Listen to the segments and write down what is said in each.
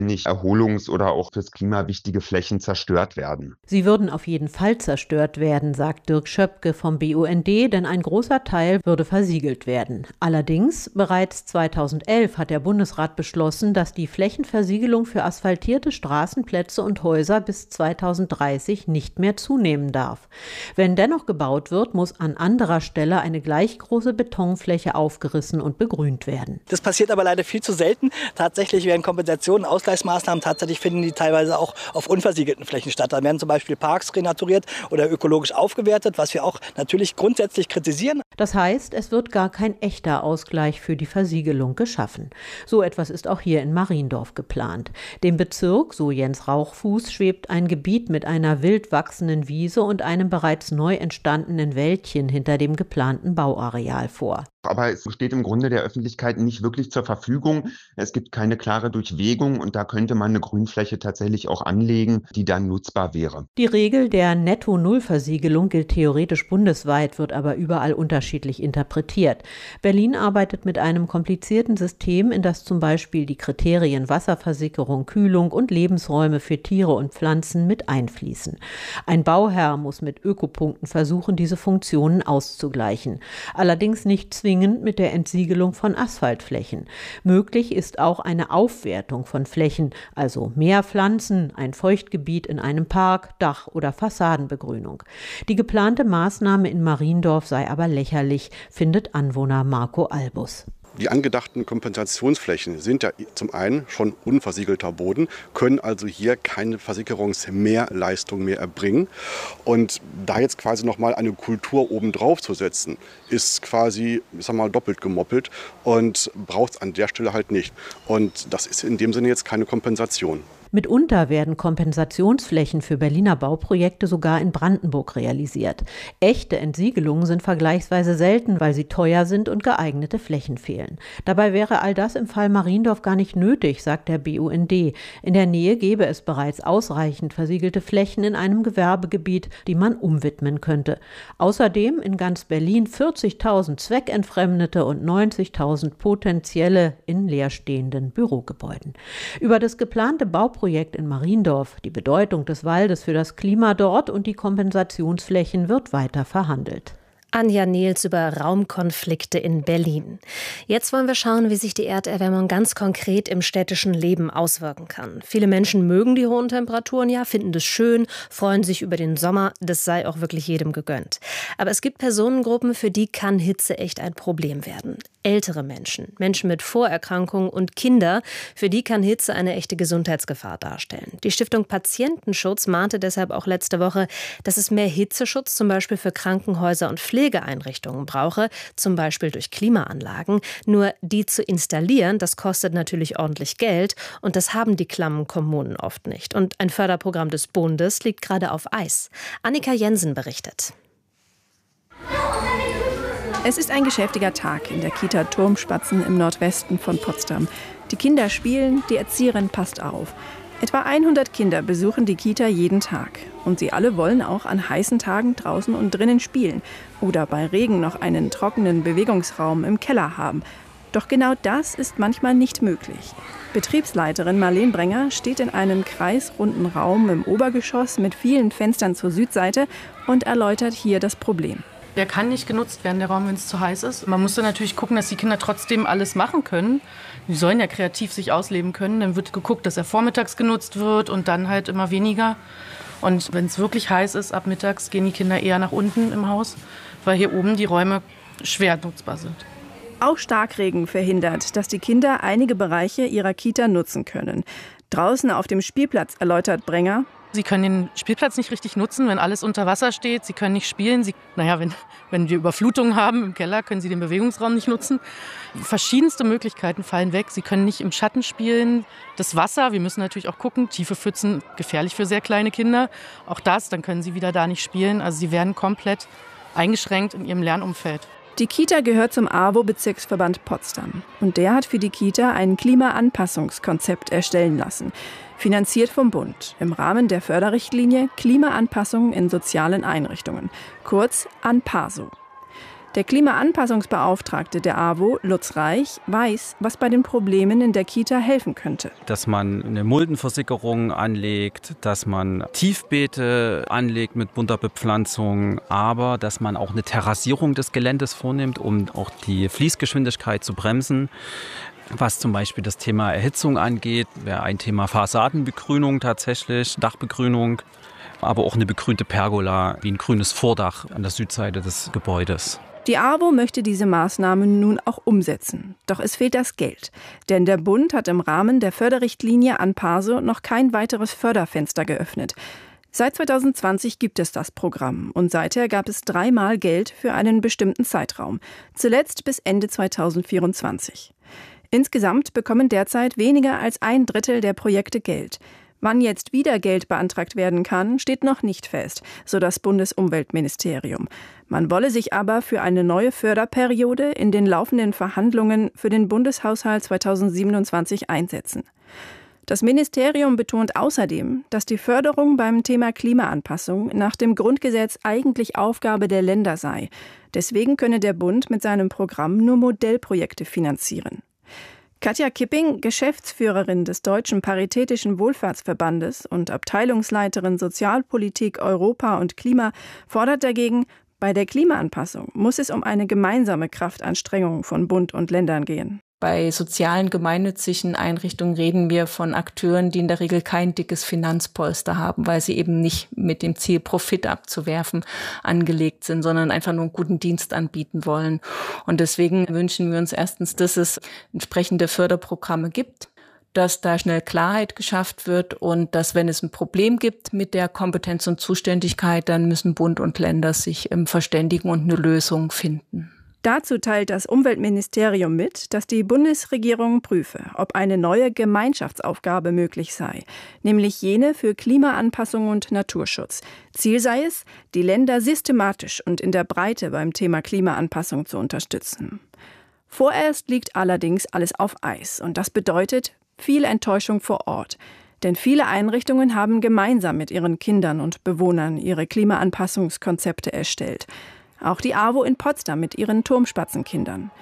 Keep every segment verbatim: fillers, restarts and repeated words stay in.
nicht erholungs- oder auch fürs Klima wichtige Flächen zerstört werden. Sie würden auf jeden Fall zerstört werden, sagt Dirk Schöpke vom B U N D, denn ein großer Teil würde versiegelt werden. Allerdings, bereits zweitausendelf hat der Bundesrat beschlossen, dass die Flächenversiegelung für asphaltierte Straßenplätze und Häuser bis zweitausenddreißig nicht mehr zunehmen darf. Wenn dennoch gebaut wird, muss an anderer Stelle eine gleich große Betonfläche aufgerissen und begrünt werden. Das passiert aber leider viel zu selten. Tatsächlich werden Kompensationen, Ausgleichsmaßnahmen, tatsächlich finden die teilweise auch auf unversiegelten Flächen statt. Da werden zum Beispiel Parks renaturiert oder ökologisch aufgewertet, was wir auch natürlich grundsätzlich kritisieren. Das heißt, es wird gar kein echter Ausgleich für die Versiegelung geschaffen. So etwas ist auch hier in Mariendorf geplant. Dem Bezirk, so Jens Rauchfuß, schwebt ein Gebiet mit einer wild wachsenden Wiese und einem bereits neu entstandenen Wäldchen hinter dem geplanten Bauareal vor. Aber es steht im Grunde der Öffentlichkeit nicht wirklich zur Verfügung. Es gibt keine klare Durchwegung und da könnte man eine Grünfläche tatsächlich auch anlegen, die dann nutzbar wäre. Die Regel der Netto-Null-Versiegelung gilt theoretisch bundesweit, wird aber überall unterschiedlich interpretiert. Berlin arbeitet mit einem komplizierten System, in das zum Beispiel die Kriterien Wasserversickerung, Kühlung und Lebensräume für Tiere und Pflanzen mit einfließen. Ein Bauherr muss mit Ökopunkten versuchen, diese Funktionen auszugleichen. Allerdings nicht zwingend mit der Entsiegelung von Asphaltflächen. Möglich ist auch eine Aufwertung von Flächen, also mehr Pflanzen, ein Feuchtgebiet in einem Park, Dach- oder Fassadenbegrünung. Die geplante Maßnahme in Mariendorf sei aber lächerlich, findet Anwohner Marco Albus. Die angedachten Kompensationsflächen sind ja zum einen schon unversiegelter Boden, können also hier keine Versickerungsmehrleistung mehr erbringen. Und da jetzt quasi nochmal eine Kultur obendrauf zu setzen, ist quasi, ich sag mal, doppelt gemoppelt und braucht es an der Stelle halt nicht. Und das ist in dem Sinne jetzt keine Kompensation. Mitunter werden Kompensationsflächen für Berliner Bauprojekte sogar in Brandenburg realisiert. Echte Entsiegelungen sind vergleichsweise selten, weil sie teuer sind und geeignete Flächen fehlen. Dabei wäre all das im Fall Mariendorf gar nicht nötig, sagt der B U N D. In der Nähe gäbe es bereits ausreichend versiegelte Flächen in einem Gewerbegebiet, die man umwidmen könnte. Außerdem in ganz Berlin vierzigtausend zweckentfremdete und neunzigtausend potenzielle in leerstehenden Bürogebäuden. Über das geplante Bauprojekt Projekt in Mariendorf, die Bedeutung des Waldes für das Klima dort und die Kompensationsflächen wird weiter verhandelt. Anja Nehls über Raumkonflikte in Berlin. Jetzt wollen wir schauen, wie sich die Erderwärmung ganz konkret im städtischen Leben auswirken kann. Viele Menschen mögen die hohen Temperaturen ja, finden das schön, freuen sich über den Sommer. Das sei auch wirklich jedem gegönnt. Aber es gibt Personengruppen, für die kann Hitze echt ein Problem werden. Ältere Menschen, Menschen mit Vorerkrankungen und Kinder, für die kann Hitze eine echte Gesundheitsgefahr darstellen. Die Stiftung Patientenschutz mahnte deshalb auch letzte Woche, dass es mehr Hitzeschutz zum Beispiel für Krankenhäuser und Pflegeeinrichtungen brauche, zum Beispiel durch Klimaanlagen. Nur die zu installieren, das kostet natürlich ordentlich Geld und das haben die klammen Kommunen oft nicht. Und ein Förderprogramm des Bundes liegt gerade auf Eis. Annika Jensen berichtet. Es ist ein geschäftiger Tag in der Kita Turmspatzen im Nordwesten von Potsdam. Die Kinder spielen, die Erzieherin passt auf. Etwa hundert Kinder besuchen die Kita jeden Tag. Und sie alle wollen auch an heißen Tagen draußen und drinnen spielen. Oder bei Regen noch einen trockenen Bewegungsraum im Keller haben. Doch genau das ist manchmal nicht möglich. Betriebsleiterin Marlene Brenger steht in einem kreisrunden Raum im Obergeschoss mit vielen Fenstern zur Südseite und erläutert hier das Problem. Der kann nicht genutzt werden, der Raum, wenn es zu heiß ist. Man muss dann natürlich gucken, dass die Kinder trotzdem alles machen können. Die sollen ja kreativ sich ausleben können. Dann wird geguckt, dass er vormittags genutzt wird und dann halt immer weniger. Und wenn es wirklich heiß ist, ab mittags gehen die Kinder eher nach unten im Haus, weil hier oben die Räume schwer nutzbar sind. Auch Starkregen verhindert, dass die Kinder einige Bereiche ihrer Kita nutzen können. Draußen auf dem Spielplatz, erläutert Brenger. Sie können den Spielplatz nicht richtig nutzen, wenn alles unter Wasser steht. Sie können nicht spielen. Sie, naja, wenn, wenn wir Überflutungen haben im Keller, können Sie den Bewegungsraum nicht nutzen. Verschiedenste Möglichkeiten fallen weg. Sie können nicht im Schatten spielen. Das Wasser, wir müssen natürlich auch gucken, tiefe Pfützen, gefährlich für sehr kleine Kinder. Auch das, dann können Sie wieder da nicht spielen. Also Sie werden komplett eingeschränkt in Ihrem Lernumfeld. Die Kita gehört zum A W O-Bezirksverband Potsdam. Und der hat für die Kita ein Klimaanpassungskonzept erstellen lassen. Finanziert vom Bund im Rahmen der Förderrichtlinie Klimaanpassung in sozialen Einrichtungen, kurz ANPASO. Der Klimaanpassungsbeauftragte der A W O, Lutz Reich, weiß, was bei den Problemen in der Kita helfen könnte. Dass man eine Muldenversickerung anlegt, dass man Tiefbeete anlegt mit bunter Bepflanzung, aber dass man auch eine Terrassierung des Geländes vornimmt, um auch die Fließgeschwindigkeit zu bremsen. Was zum Beispiel das Thema Erhitzung angeht, wäre ein Thema Fassadenbegrünung tatsächlich, Dachbegrünung, aber auch eine begrünte Pergola wie ein grünes Vordach an der Südseite des Gebäudes. Die A W O möchte diese Maßnahmen nun auch umsetzen. Doch es fehlt das Geld. Denn der Bund hat im Rahmen der Förderrichtlinie Anpaso noch kein weiteres Förderfenster geöffnet. Seit zwanzig zwanzig gibt es das Programm und seither gab es dreimal Geld für einen bestimmten Zeitraum. Zuletzt bis Ende zwanzig vierundzwanzig. Insgesamt bekommen derzeit weniger als ein Drittel der Projekte Geld. Wann jetzt wieder Geld beantragt werden kann, steht noch nicht fest, so das Bundesumweltministerium. Man wolle sich aber für eine neue Förderperiode in den laufenden Verhandlungen für den Bundeshaushalt zwanzig siebenundzwanzig einsetzen. Das Ministerium betont außerdem, dass die Förderung beim Thema Klimaanpassung nach dem Grundgesetz eigentlich Aufgabe der Länder sei. Deswegen könne der Bund mit seinem Programm nur Modellprojekte finanzieren. Katja Kipping, Geschäftsführerin des Deutschen Paritätischen Wohlfahrtsverbandes und Abteilungsleiterin Sozialpolitik, Europa und Klima, fordert dagegen, bei der Klimaanpassung muss es um eine gemeinsame Kraftanstrengung von Bund und Ländern gehen. Bei sozialen, gemeinnützigen Einrichtungen reden wir von Akteuren, die in der Regel kein dickes Finanzpolster haben, weil sie eben nicht mit dem Ziel, Profit abzuwerfen, angelegt sind, sondern einfach nur einen guten Dienst anbieten wollen. Und deswegen wünschen wir uns erstens, dass es entsprechende Förderprogramme gibt, dass da schnell Klarheit geschafft wird und dass, wenn es ein Problem gibt mit der Kompetenz und Zuständigkeit, dann müssen Bund und Länder sich verständigen und eine Lösung finden. Dazu teilt das Umweltministerium mit, dass die Bundesregierung prüfe, ob eine neue Gemeinschaftsaufgabe möglich sei, nämlich jene für Klimaanpassung und Naturschutz. Ziel sei es, die Länder systematisch und in der Breite beim Thema Klimaanpassung zu unterstützen. Vorerst liegt allerdings alles auf Eis und das bedeutet viel Enttäuschung vor Ort. Denn viele Einrichtungen haben gemeinsam mit ihren Kindern und Bewohnern ihre Klimaanpassungskonzepte erstellt. Auch die A W O in Potsdam mit ihren Turmspatzenkindern.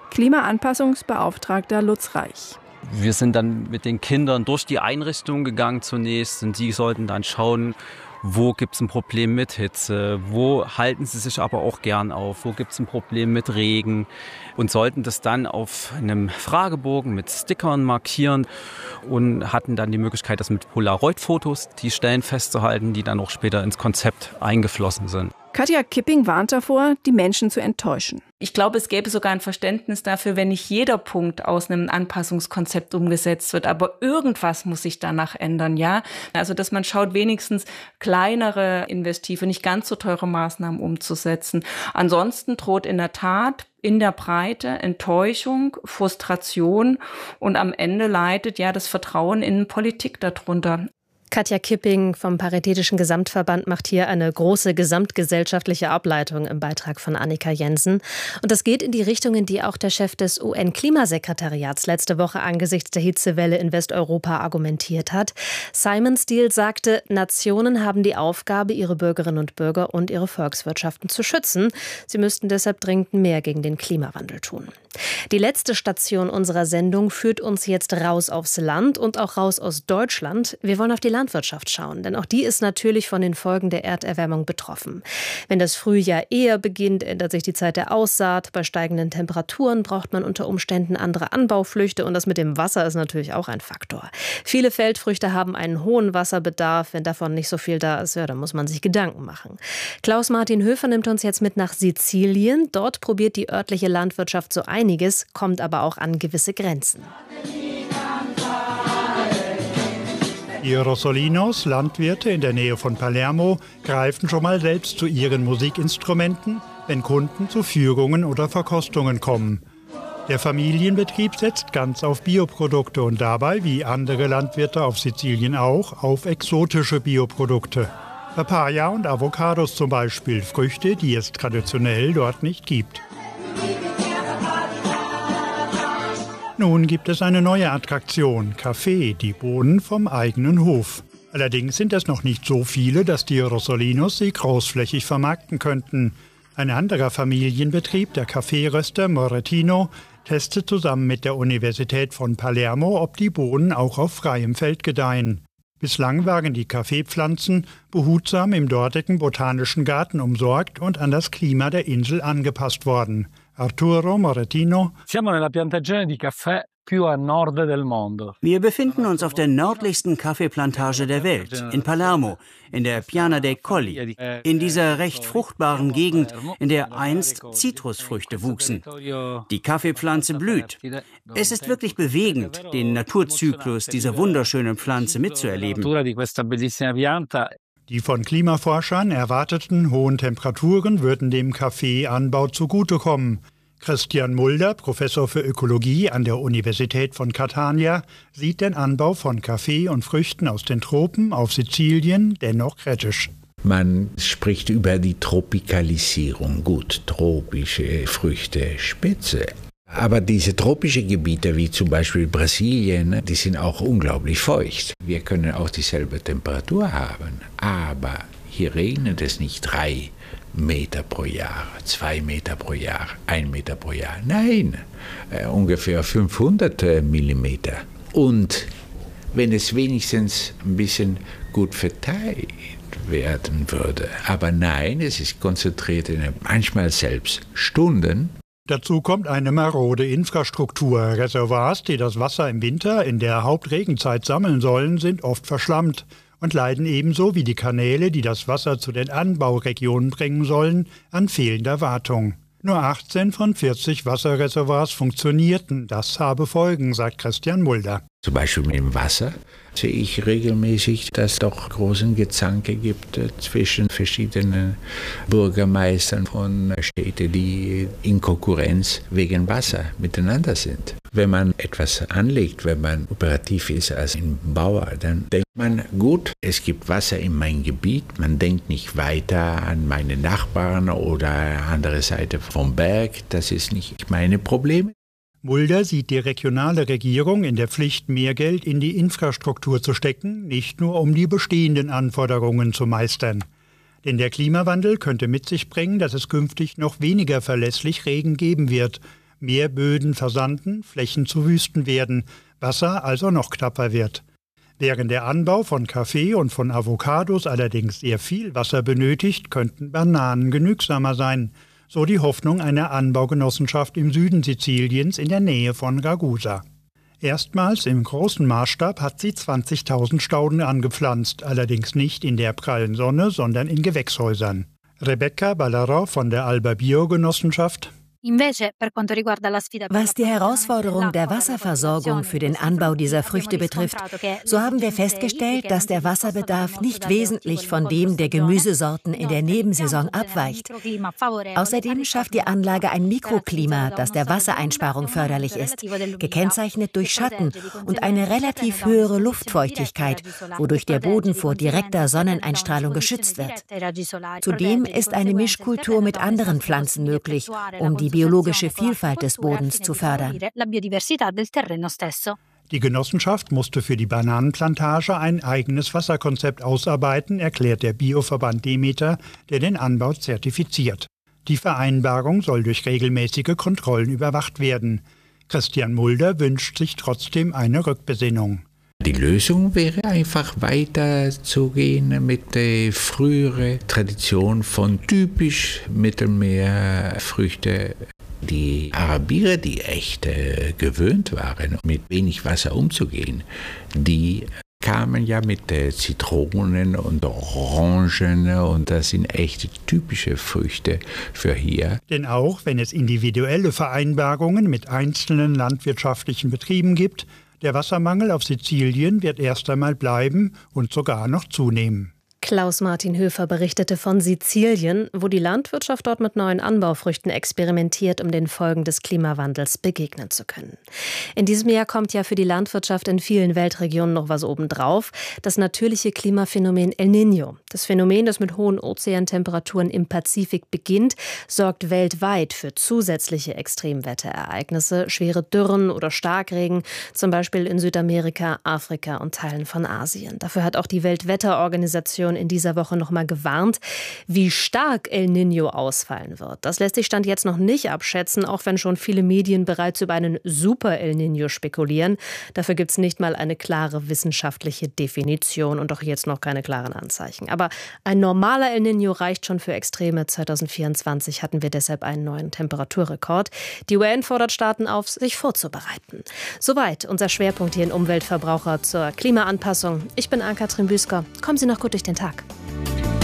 Klimaanpassungsbeauftragter Lutz Reich. Wir sind dann mit den Kindern durch die Einrichtung gegangen zunächst und die sollten dann schauen, wo gibt es ein Problem mit Hitze, wo halten sie sich aber auch gern auf, wo gibt es ein Problem mit Regen und sollten das dann auf einem Fragebogen mit Stickern markieren und hatten dann die Möglichkeit, das mit Polaroid-Fotos, die Stellen festzuhalten, die dann auch später ins Konzept eingeflossen sind. Katja Kipping warnt davor, die Menschen zu enttäuschen. Ich glaube, es gäbe sogar ein Verständnis dafür, wenn nicht jeder Punkt aus einem Anpassungskonzept umgesetzt wird. Aber irgendwas muss sich danach ändern, ja. Also, dass man schaut, wenigstens kleinere, investive, nicht ganz so teure Maßnahmen umzusetzen. Ansonsten droht in der Tat in der Breite Enttäuschung, Frustration und am Ende leidet ja das Vertrauen in Politik darunter. Katja Kipping vom Paritätischen Gesamtverband macht hier eine große gesamtgesellschaftliche Ableitung im Beitrag von Annika Jensen. Und das geht in die Richtung, in die auch der Chef des U N-Klimasekretariats letzte Woche angesichts der Hitzewelle in Westeuropa argumentiert hat. Simon Steele sagte, Nationen haben die Aufgabe, ihre Bürgerinnen und Bürger und ihre Volkswirtschaften zu schützen. Sie müssten deshalb dringend mehr gegen den Klimawandel tun. Die letzte Station unserer Sendung führt uns jetzt raus aufs Land und auch raus aus Deutschland. Wir wollen auf die Landwirtschaft schauen, denn auch die ist natürlich von den Folgen der Erderwärmung betroffen. Wenn das Frühjahr eher beginnt, ändert sich die Zeit der Aussaat. Bei steigenden Temperaturen braucht man unter Umständen andere Anbauflüchte und das mit dem Wasser ist natürlich auch ein Faktor. Viele Feldfrüchte haben einen hohen Wasserbedarf. Wenn davon nicht so viel da ist, ja, dann muss man sich Gedanken machen. Klaus-Martin Höfer nimmt uns jetzt mit nach Sizilien. Dort probiert die örtliche Landwirtschaft so einiges, kommt aber auch an gewisse Grenzen. Die Rossolinos, Landwirte in der Nähe von Palermo, greifen schon mal selbst zu ihren Musikinstrumenten, wenn Kunden zu Führungen oder Verkostungen kommen. Der Familienbetrieb setzt ganz auf Bioprodukte und dabei, wie andere Landwirte auf Sizilien auch, auf exotische Bioprodukte. Papaya und Avocados zum Beispiel, Früchte, die es traditionell dort nicht gibt. Nun gibt es eine neue Attraktion, Kaffee, die Bohnen vom eigenen Hof. Allerdings sind es noch nicht so viele, dass die Rossolinos sie großflächig vermarkten könnten. Ein anderer Familienbetrieb, der Kaffeeröster Moretino, testet zusammen mit der Universität von Palermo, ob die Bohnen auch auf freiem Feld gedeihen. Bislang waren die Kaffeepflanzen behutsam im dortigen botanischen Garten umsorgt und an das Klima der Insel angepasst worden. Arturo Moretino: Siamo nella piantagione di caffè più a nord del mondo. Wir befinden uns auf der nördlichsten Kaffeeplantage der Welt, in Palermo, in der Piana dei Colli, in dieser recht fruchtbaren Gegend, in der einst Zitrusfrüchte wuchsen. Die Kaffeepflanze blüht. Es ist wirklich bewegend, den Naturzyklus dieser wunderschönen Pflanze mitzuerleben. Die von Klimaforschern erwarteten hohen Temperaturen würden dem Kaffeeanbau zugutekommen. Christian Mulder, Professor für Ökologie an der Universität von Catania, sieht den Anbau von Kaffee und Früchten aus den Tropen auf Sizilien dennoch kritisch. Man spricht über die Tropikalisierung. Gut, tropische Früchte, Spitze. Aber diese tropischen Gebiete, wie zum Beispiel Brasilien, die sind auch unglaublich feucht. Wir können auch dieselbe Temperatur haben, aber hier regnet es nicht drei Meter pro Jahr, zwei Meter pro Jahr, ein Meter pro Jahr. Nein, äh, ungefähr fünfhundert Millimeter. Und wenn es wenigstens ein bisschen gut verteilt werden würde. Aber nein, es ist konzentriert in manchmal selbst Stunden. Dazu kommt eine marode Infrastruktur. Reservoirs, die das Wasser im Winter in der Hauptregenzeit sammeln sollen, sind oft verschlammt und leiden ebenso wie die Kanäle, die das Wasser zu den Anbauregionen bringen sollen, an fehlender Wartung. Nur achtzehn von vierzig Wasserreservoirs funktionierten. Das habe Folgen, sagt Christian Mulder. Zum Beispiel mit dem Wasser sehe ich regelmäßig, dass es doch großen Gezanke gibt zwischen verschiedenen Bürgermeistern von Städten, die in Konkurrenz wegen Wasser miteinander sind. Wenn man etwas anlegt, wenn man operativ ist als ein Bauer, dann denkt man, gut, es gibt Wasser in meinem Gebiet, man denkt nicht weiter an meine Nachbarn oder andere Seite vom Berg, das ist nicht meine Probleme. Mulder sieht die regionale Regierung in der Pflicht, mehr Geld in die Infrastruktur zu stecken, nicht nur um die bestehenden Anforderungen zu meistern. Denn der Klimawandel könnte mit sich bringen, dass es künftig noch weniger verlässlich Regen geben wird, mehr Böden versanden, Flächen zu Wüsten werden, Wasser also noch knapper wird. Während der Anbau von Kaffee und von Avocados allerdings sehr viel Wasser benötigt, könnten Bananen genügsamer sein. So die Hoffnung einer Anbaugenossenschaft im Süden Siziliens in der Nähe von Ragusa. Erstmals im großen Maßstab hat sie zwanzigtausend Stauden angepflanzt, allerdings nicht in der prallen Sonne, sondern in Gewächshäusern. Rebecca Ballarò von der Alba Bio Genossenschaft: Was die Herausforderung der Wasserversorgung für den Anbau dieser Früchte betrifft, so haben wir festgestellt, dass der Wasserbedarf nicht wesentlich von dem der Gemüsesorten in der Nebensaison abweicht. Außerdem schafft die Anlage ein Mikroklima, das der Wassereinsparung förderlich ist, gekennzeichnet durch Schatten und eine relativ höhere Luftfeuchtigkeit, wodurch der Boden vor direkter Sonneneinstrahlung geschützt wird. Zudem ist eine Mischkultur mit anderen Pflanzen möglich, um die biologische Vielfalt des Bodens zu fördern. Die Genossenschaft musste für die Bananenplantage ein eigenes Wasserkonzept ausarbeiten, erklärt der Bioverband Demeter, der den Anbau zertifiziert. Die Vereinbarung soll durch regelmäßige Kontrollen überwacht werden. Christian Mulder wünscht sich trotzdem eine Rückbesinnung. Die Lösung wäre einfach weiterzugehen mit der früheren Tradition von typisch Mittelmeerfrüchten. Die Arabier, die echt äh, gewöhnt waren, mit wenig Wasser umzugehen, die kamen ja mit äh, Zitronen und Orangen und das sind echt typische Früchte für hier. Denn auch wenn es individuelle Vereinbarungen mit einzelnen landwirtschaftlichen Betrieben gibt, der Wassermangel auf Sizilien wird erst einmal bleiben und sogar noch zunehmen. Klaus-Martin Höfer berichtete von Sizilien, wo die Landwirtschaft dort mit neuen Anbaufrüchten experimentiert, um den Folgen des Klimawandels begegnen zu können. In diesem Jahr kommt ja für die Landwirtschaft in vielen Weltregionen noch was obendrauf: das natürliche Klimaphänomen El Niño. Das Phänomen, das mit hohen Ozeantemperaturen im Pazifik beginnt, sorgt weltweit für zusätzliche Extremwetterereignisse, schwere Dürren oder Starkregen, zum Beispiel in Südamerika, Afrika und Teilen von Asien. Dafür hat auch die Weltwetterorganisation schon in dieser Woche noch mal gewarnt, wie stark El Niño ausfallen wird. Das lässt sich Stand jetzt noch nicht abschätzen, auch wenn schon viele Medien bereits über einen Super El Niño spekulieren. Dafür gibt es nicht mal eine klare wissenschaftliche Definition und auch jetzt noch keine klaren Anzeichen. Aber ein normaler El Niño reicht schon für Extreme. zwanzig vierundzwanzig hatten wir deshalb einen neuen Temperaturrekord. Die U N fordert Staaten auf, sich vorzubereiten. Soweit unser Schwerpunkt hier in Umweltverbraucher zur Klimaanpassung. Ich bin Ann-Kathrin Büsker. Kommen Sie noch gut durch den Tag.